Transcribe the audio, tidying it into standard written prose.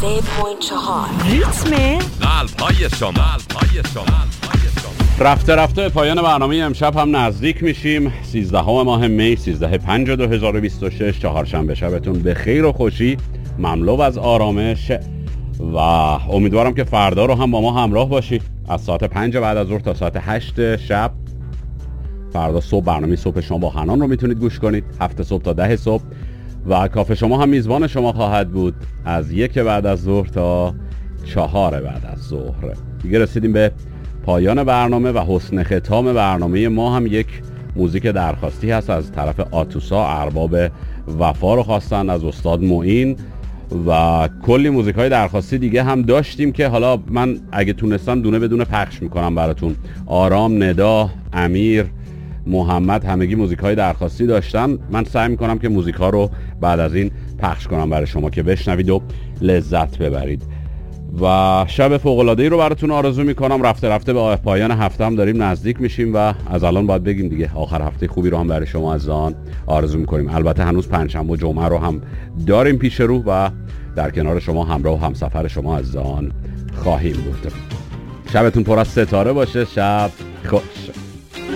ریتم قلب‌های شما. رفته رفته پایان برنامه امشب هم نزدیک میشیم. 13 ماه می 13/5/2026 چهارشنبه شبتون به خیر و خوشی مملو از آرامش و امیدوارم که فردا رو هم با ما همراه باشید از ساعت 5 بعد از ظهر تا ساعت 8 شب. فردا صبح برنامه صبح شما با حنان رو میتونید گوش کنید 7 صبح تا 10 صبح و کافه شما هم میزبان شما خواهد بود از 1 بعد از ظهر تا 4 بعد از ظهر. دیگه رسیدیم به پایان برنامه و حسن ختام برنامه ما هم یک موزیک درخواستی هست از طرف آتوسا. ارباب وفا رو خواستن از استاد معین و کلی موزیک های درخواستی دیگه هم داشتیم که حالا من اگه تونستم دونه بدونه پخش میکنم براتون. آرام، ندا، امیر، محمد همگی موزیک های درخواستی داشتن. من سعی میکنم که موزیک ها رو بعد از این پخش کنم برای شما که بشنوید و لذت ببرید و شب فوق‌العاده‌ای رو براتون آرزو میکنم. رفته رفته به پایان هفته هم داریم نزدیک میشیم و از الان باید بگیم دیگه آخر هفته خوبی رو هم برای شما از آن آرزو میکنیم. البته هنوز پنجشنبه و جمعه رو هم داریم پیش رو و در کنار شما همراه و همسفر شما از آن خواهیم بود. شبتون پر از ستاره باشه. شب خوش.